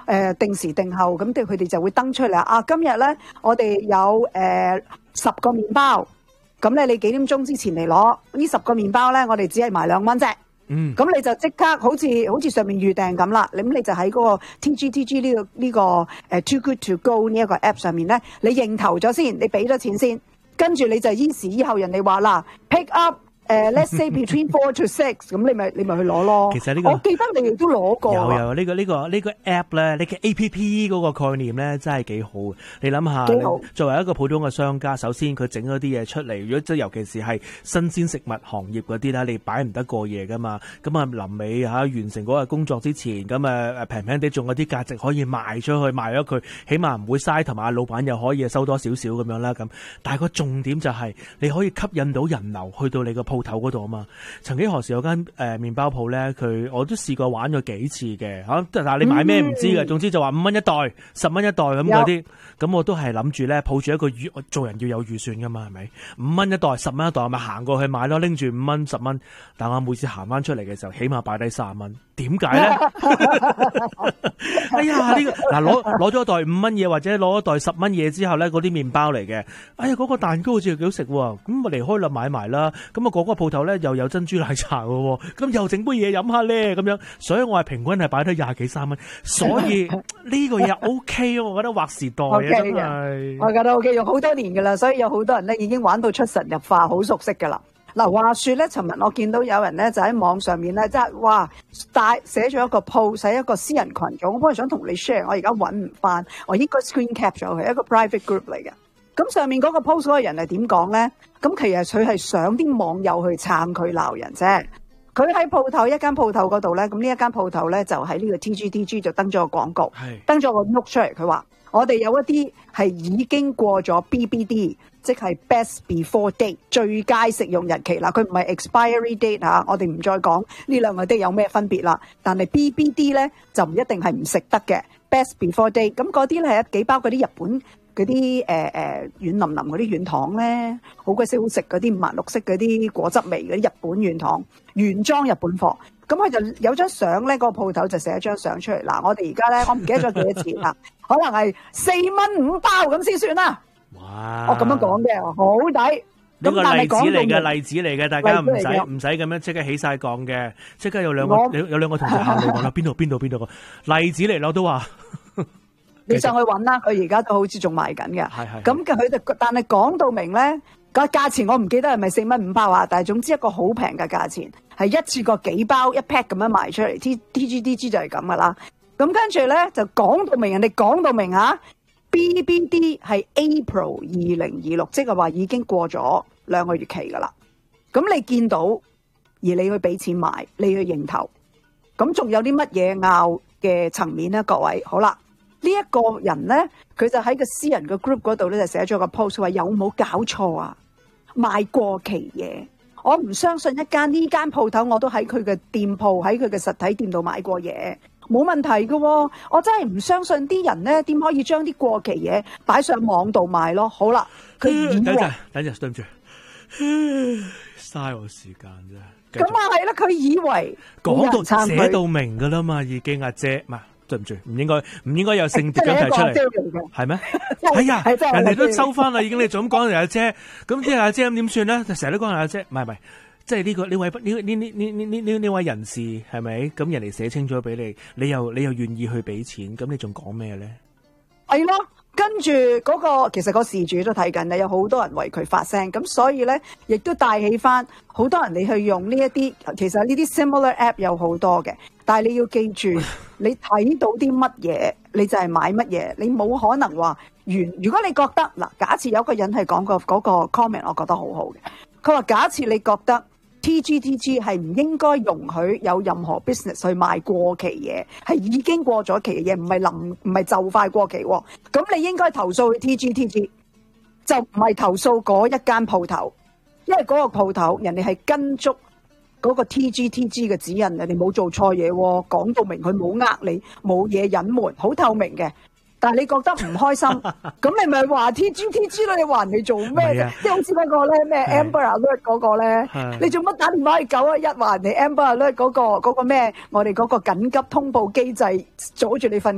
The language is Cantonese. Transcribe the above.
定時定候，咁佢哋就會登出嚟啊！今日咧，我哋有10個麵包，咁咧你幾點鐘之前嚟攞？呢10個麵包咧，我哋只係賣2蚊啫。咁你就即刻好似上面預訂咁啦。咁你就喺嗰個 TGTG 呢個Too Good To Go 呢一個 app 上面咧，你認投咗先，你俾咗錢先，跟住你就依時依後人哋話啦 ，pick up。let's say between 4 to 6， 咁你咪去攞咯。 其實呢個我記得你哋都攞過。 有呢個 app 咧，呢個 APP 嗰個概念咧，真係幾好。你諗下，作為一個普通嘅商家，首先佢整咗啲嘢出嚟，如果即係尤其是係新鮮食物行業嗰啲啦，你擺唔得過夜噶嘛。咁啊臨尾完成嗰個工作之前，咁平平地仲有啲價值可以賣出去，賣咗佢，起碼唔會嘥，同埋老闆又可以收多少少咁樣啦。咁但係個重點就係你可以吸引到人流去到你個鋪頭嗰度啊嘛。曾幾何時有間麵包鋪咧，我都試過玩咗幾次嘅嚇，但係你買咩唔知嘅，總之就話5蚊一袋、10蚊一袋咁嗰啲，咁我都係諗住咧，抱住一個做人要有預算噶嘛，係咪？5蚊一袋、10蚊一袋，咪行過去買咯，拎住5蚊、10蚊，但我每次行翻出嚟嘅時候，起碼擺低30蚊，點解咧？哎呀，呢個嗱攞咗一袋5蚊嘢，或者攞一袋10蚊嘢之後咧，嗰啲麵包嚟嘅，哎呀嗰個蛋糕好似幾好食喎，咁我離開啦買埋啦，咁啊嗰個鋪頭咧又有珍珠奶茶嘅，咁又整杯嘢飲下咧咁樣，所以我係平均係擺低20幾30蚊，所以呢個嘢 OK， 我覺得劃時代啊真係， 我覺得 OK， 用好多年噶啦，所以有好多人咧已經玩到出神入化，好熟悉噶啦。嗱，話說咧，尋日我見到有人咧就喺網上面咧，即係哇，寫咗一個 post 喺一個私人群組，我本來想同你 share， 我而家揾唔翻，我應該 screen cap 咗佢，一個 private group 嚟嘅。咁上面嗰個 post 嗰個人係點講咧？咁其實佢係想啲網友去撐佢鬧人啫。佢喺一間鋪頭嗰度咧，咁呢一間鋪頭咧就喺呢個 TGTG 就登咗個廣告，登咗個 note 出嚟，佢話我哋有一啲係已經過咗 BBD， 即係 Best Before Date 最佳食用日期啦。佢唔係 expiry date 嚇，我哋唔再講呢兩個 date 有咩分別啦。但係 BBD 咧就唔一定係唔食得嘅 Best Before Date。咁嗰啲咧係幾包嗰啲日本嗰啲軟腍腍嗰啲軟糖咧，好鬼死好食嗰啲五顏六色嗰啲果汁味嗰啲日本軟糖，原裝日本貨。咁佢就有張相咧，嗰個鋪頭就寫一張相出嚟。嗱，我哋而家咧，我唔記得咗幾多錢啦，可能係4蚊5包咁先算啦。 哇！ 我咁樣講嘅，好抵。 呢個例子嚟嘅，大家唔使咁樣即刻起晒槓嘅，即刻有兩個同事行嚟講啦，邊度個例子嚟咯，都話。 你上去揾啦，佢而家都好似仲賣緊嘅。係。咁佢哋，但係講到明咧，個價錢我唔記得係咪4蚊5包啊？但係總之一個好平嘅價錢，係一次過幾包一 pack 咁樣賣出嚟。TGTG 就係咁噶啦。咁跟住咧就講到明，人哋講到明嚇 BBD 係 April 2026，即係話已經過咗2個月期噶啦。咁你見到而你去俾錢買，你去認頭，咁仲有啲乜嘢拗嘅層面咧？各位，好啦。呢一個人咧，佢就喺個私人嘅 group 嗰度咧，就寫咗個 post 話有冇搞錯啊？賣過期嘢，我唔相信呢間鋪頭我都喺佢嘅店鋪喺佢嘅實體店度買過嘢，冇問題嘅喎。我真係唔相信啲人咧點可以將啲過期嘢擺上網度賣咯。好啦，佢等陣，對唔住，嘥我時間啫。 咁啊係啦，佢以為講到寫到明噶啦嘛，已經阿姐嘛。對唔住，唔應該有性別咁提出嚟，係咩？哎呀，人哋都收翻啦，已經你仲咁講人阿姐，咁即係阿姐咁點算咧？成日都講人阿姐，唔係，即係呢位人士係咪？咁人哋寫清楚俾你，你又願意去俾錢，咁你仲講咩咧？ 係咯。跟住嗰個其實個事主都睇緊咧，有好多人為佢發聲，咁所以咧亦都帶起翻好多人你去用呢一啲，其實呢啲 similar app 有好多嘅，但係你要記住，你睇到啲乜嘢，你就係買乜嘢，你冇可能話如果你覺得嗱，假設有個人係講過嗰個 comment， 我覺得好好嘅，佢話假設你覺得 TGTG 係唔應該容許有任何 business 去賣過期嘢，係已經過咗期嘅嘢，唔係就快過期喎。咁你應該投訴去 TGTG， 就唔係投訴嗰一間鋪頭，因為嗰個鋪頭人哋係跟足嗰個 TGTG 嘅指引，人哋冇做錯嘢喎，講到明佢冇呃你，冇嘢隱瞞，好透明嘅。但係你覺得唔開心，咁你咪話 TGTG 咯？你話人哋做咩啫？即係好似嗰個咧咩 Amber Alert 嗰個咧，你做乜打電話去911話人哋 Amber Alert 嗰個咩？我哋嗰個緊急通報機制阻住你瞓